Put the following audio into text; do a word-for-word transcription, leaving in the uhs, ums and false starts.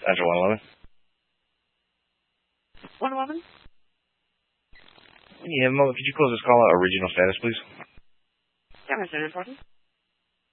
Central one eleven. one eleven? Yeah, Mo, could you close this call out? Original status, please? Yeah, Mister Important.